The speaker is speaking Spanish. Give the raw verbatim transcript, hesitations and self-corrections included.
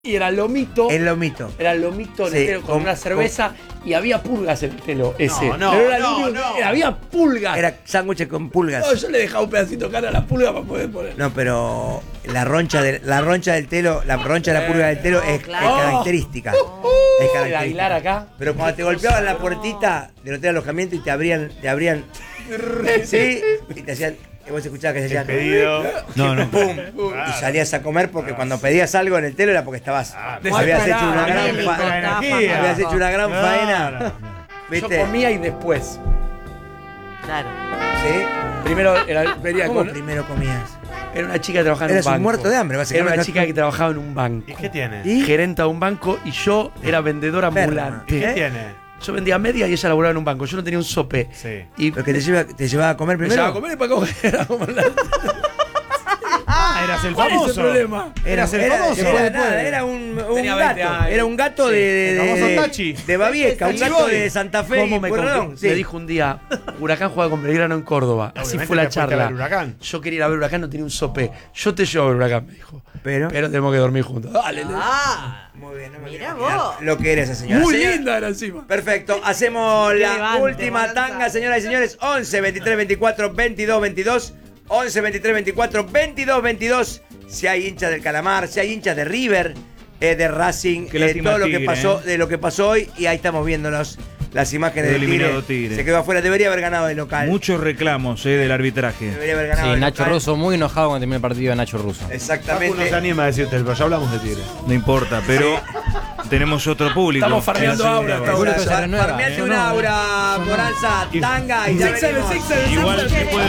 Y era lomito. El lomito. Era lomito en Sí, el telo con, con- una cerveza y había pulgas en el telo ese. No, no, Pero era no, lo único no. que- era- había pulgas. Era sándwiches con pulgas. No, yo le dejaba un pedacito de cara a la pulga para poder poner. No, pero la roncha, de, la roncha del telo, la roncha de la pulga del telo es, claro. es característica. Es El característica. Aguilar acá. Pero cuando te golpeaban la puertita del hotel de alojamiento y te abrían, te abrían, sí, y te hacían, y vos escuchabas que se hacían, Pedido. No, no. pum, y salías a comer porque cuando pedías algo en el telo era porque estabas, habías hecho una gran, Famélico, fa- estaba energía. habías hecho una gran Claro. faena, Yo ¿viste? comía y después. Claro. ¿Sí? Primero era, venía ¿Cómo con- primero comías? era una chica que trabajaba en Eras un un banco. muerto de hambre, Era básicamente. una chica que trabajaba en un banco. ¿Y qué tiene? ¿Y? Gerenta de un banco y yo era vendedora Perra. ambulante. ¿Y qué ¿Eh? tiene? Yo vendía media y ella laburaba en un banco. Yo no tenía un sope. Sí. Y Lo que te, lleva, te llevaba a comer me primero. llevaba a comer y para comer. Era como la- Ah, eras el ¿Cuál es el famoso. problema? Eras el era, famoso. Era, nada, era un, un Tenía veinte gato. años. Era un gato Sí, de, de, el famoso de, Tachi. de Babieca, un gato de Santa Fe ¿Cómo y me, Pueyrredón. conté? Sí. Me dijo un día, Huracán juega con Belgrano en Córdoba. Así Obviamente fue la te fuiste a charla. ver Huracán. Yo quería ir a ver Huracán, no tenía un sope. Yo te llevo a ver Huracán, me dijo. Pero, Pero tenemos que dormir juntos. Dale, le- Ah, muy bien, no me Mirá quiero imaginar vos. lo que era esa señora. Muy Señora- linda era encima. Perfecto, hacemos la levante, última balanza. tanga, señoras y señores. once, veintitrés, veinticuatro, veintidós, veintidós. once, veintitrés, veinticuatro, veintidós, veintidós. Si hay hinchas del Calamar, si hay hinchas de River, eh, de Racing, Qué eh, lástima todo lo que Tigre, pasó, eh. de lo que pasó hoy. Y ahí estamos viéndonos las imágenes Quedó del Tigre. eliminado Tigre. Se quedó afuera, debería haber ganado el local. Muchos reclamos eh, del arbitraje. Debería haber ganado Sí, el Nacho local. Russo muy enojado cuando terminó el partido de Nacho Russo. Facu no se Exactamente. anima a decirte, pero ya hablamos de Tigre. No importa, pero tenemos otro público. Estamos farmeando En la aura segunda hasta vuelta. ahora. que se renueva, Farmeate eh. una aura, Moranza, tanga y ya Six, seven, veremos. six, seven, Igual six, se seven. puede